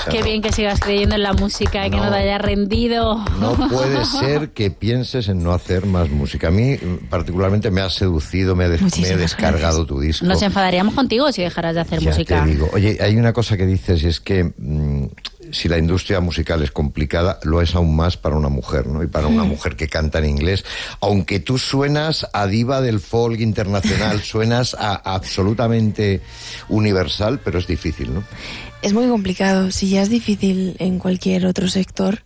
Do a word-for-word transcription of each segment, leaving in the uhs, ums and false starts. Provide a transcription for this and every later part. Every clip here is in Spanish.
sea, Qué no, bien que sigas creyendo en la música y no, que no te hayas rendido. No puede ser que pienses en no hacer más música. A mí, particularmente, me ha seducido, me, de, me he descargado gracias. tu disco. Nos enfadaríamos contigo si dejaras de hacer ya música. Te digo. Oye, hay una cosa que dices y es que mmm, si la industria musical es complicada, lo es aún más para una mujer, ¿no? Y para una mujer que canta en inglés. Aunque tú suenas a diva del folk internacional, suenas a absolutamente universal, pero es difícil, ¿no? Es muy complicado. Si ya es difícil en cualquier otro sector,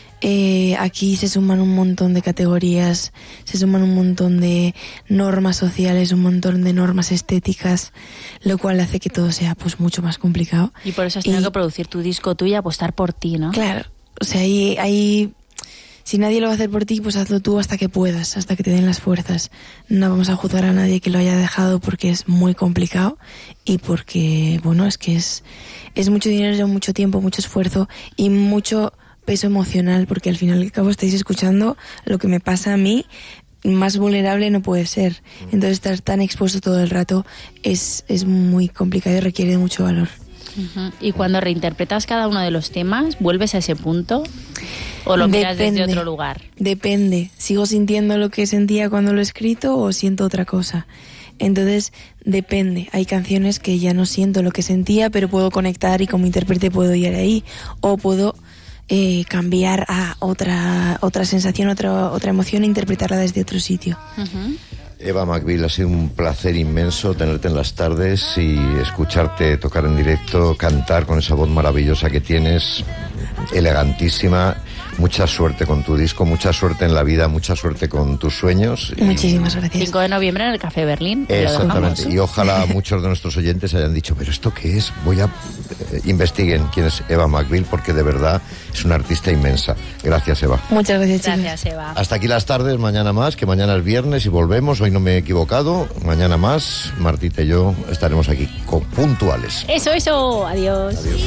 eh, aquí se suman un montón de categorías, se suman un montón de normas sociales, un montón de normas estéticas, lo cual hace que todo sea pues mucho más complicado. Y por eso has tenido y, que producir tu disco tú y apostar por ti, ¿no? Claro, o sea, ahí, ahí si nadie lo va a hacer por ti, pues hazlo tú hasta que puedas, hasta que te den las fuerzas. No vamos a juzgar a nadie que lo haya dejado porque es muy complicado y porque, bueno, es que es, es mucho dinero, mucho tiempo, mucho esfuerzo y mucho peso emocional, porque al final y al cabo estáis escuchando lo que me pasa a mí. Más vulnerable no puede ser. Entonces estar tan expuesto todo el rato es, es muy complicado y requiere de mucho valor. Uh-huh. ¿Y cuando reinterpretas cada uno de los temas, vuelves a ese punto? ¿O lo miras Depende, desde otro lugar? Depende. ¿Sigo sintiendo lo que sentía cuando lo he escrito o siento otra cosa? Entonces, depende. Hay canciones que ya no siento lo que sentía, pero puedo conectar y como intérprete puedo ir ahí. O puedo eh, cambiar a otra otra sensación, otra, otra emoción e interpretarla desde otro sitio. Uh-huh. Eva McBeal, ha sido un placer inmenso tenerte en las tardes y escucharte tocar en directo, cantar con esa voz maravillosa que tienes, elegantísima. Mucha suerte con tu disco, mucha suerte en la vida, mucha suerte con tus sueños. Muchísimas gracias. cinco de noviembre en el Café Berlín. Exactamente. Y ojalá muchos de nuestros oyentes hayan dicho, pero ¿esto qué es? Voy a... Eh, investiguen quién es Eva McBeal, porque de verdad es una artista inmensa. Gracias, Eva. Muchas gracias, chicos. Gracias, Eva. Hasta aquí las tardes, mañana más, que mañana es viernes y volvemos. Hoy no me he equivocado. Mañana más, Martita y yo estaremos aquí con puntuales. Eso, eso. Adiós. Adiós.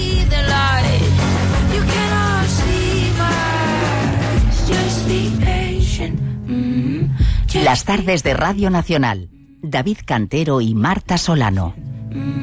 Las tardes de Radio Nacional. David Cantero y Marta Solano.